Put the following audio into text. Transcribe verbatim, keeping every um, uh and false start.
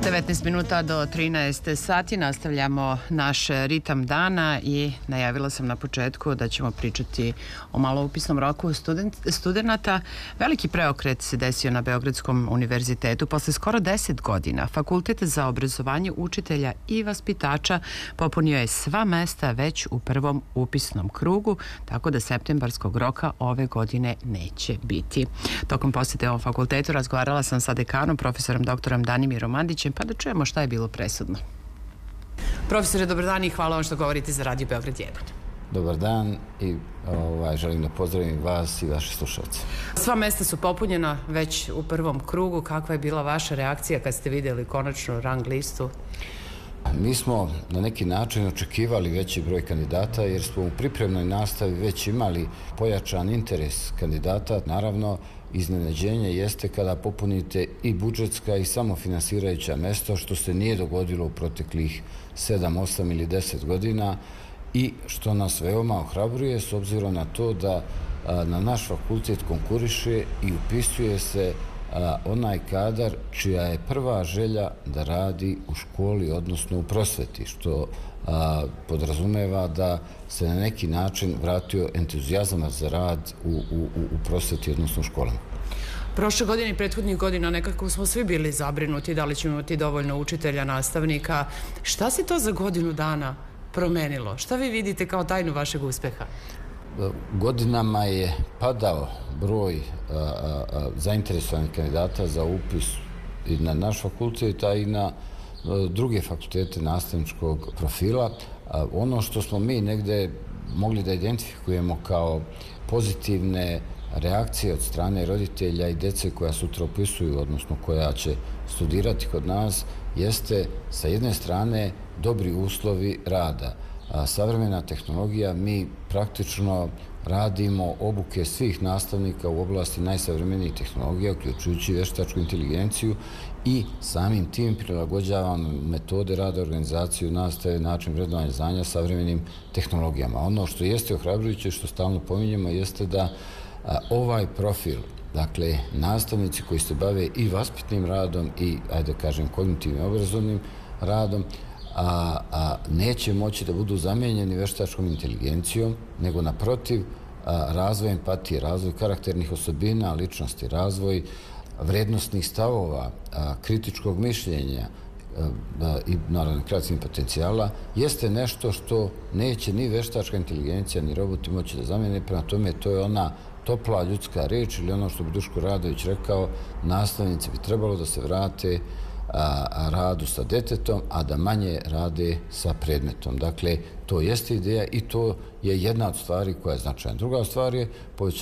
devetnaest minuta do trinaest sati nastavljamo naš ritam dana i najavila sam na početku da ćemo pričati o maloupisnom roku student, studenta. Veliki preokret se desio na Beogradskom univerzitetu. Posle skoro deset godina Fakultet za obrazovanje učitelja i vaspitača popunio je sva mesta već u prvom upisnom krugu, tako da septembarskog roka ove godine neće biti. Tokom posete ovom fakultetu razgovarala sam sa dekanom, profesorom doktorom Danimirom Mandićem, pa da čujemo šta je bilo presudno. Profesore, dobar dan i hvala vam što govorite za Radio Beograd jedan. Dobar dan i ovaj, želim da pozdravim vas i vaše slušalce. Sva mesta su popunjena već u prvom krugu. Kakva je bila vaša reakcija kad ste vidjeli konačnu rang listu? Mi smo na neki način očekivali veći broj kandidata jer smo u pripremnoj nastavi već imali pojačan interes kandidata. Naravno, iznenađenje jeste kada popunite i budžetska i samofinansirajuća mesta, što se nije dogodilo u proteklih sedam, osam ili deset godina i što nas veoma ohrabruje s obzirom na to da a, na naš fakultet konkuriše i upisuje se a, onaj kadar čija je prva želja da radi u školi, odnosno u prosveti, što a, podrazumeva da se na neki način vratio entuzijazam za rad u, u, u prosveti, odnosno u školama. Prošle godine i prethodnih godina nekako smo svi bili zabrinuti da li ćemo imati dovoljno učitelja, nastavnika. Šta se to za godinu dana promenilo? Šta vi vidite kao tajnu vašeg uspeha? Godinama je padao broj a, a, zainteresovanih kandidata za upis i na naš fakultet, a i na a, druge fakultete nastavničkog profila. A, ono što smo mi negde mogli da identifikujemo kao pozitivne reakcije od strane roditelja i dece koja sutra upisuju, odnosno koja će studirati kod nas, jeste sa jedne strane dobri uslovi rada. A savremena tehnologija, mi praktično radimo obuke svih nastavnika u oblasti najsavremenijih tehnologija, uključujući veštačku inteligenciju i samim tim prilagođavamo metode rada, organizaciju nastave, način vrednovanja znanja savremenim tehnologijama. Ono što jeste ohrabrujuće, što stalno pominjemo, jeste da a, ovaj profil, dakle, nastavnici koji se bave i vaspitnim radom i, ajde kažem, kognitivnim obrazovnim radom, A, a neće moći da budu zamijenjeni veštačkom inteligencijom, nego naprotiv a, razvoj empatije, razvoj karakternih osobina, ličnosti, razvoj vrednostnih stavova, a, kritičkog mišljenja a, a, i naravno kreativnih potencijala, jeste nešto što neće ni veštačka inteligencija ni roboti moći da zamijene. Prema tome, to je ona topla ljudska reč ili ono što bi Duško Radović rekao, nastavnici bi trebalo da se vrate A, radu sa detetom, a da manje rade sa predmetom. Dakle, to jeste ideja i to je jedna od stvari koja je značajna. Druga stvar je povećanje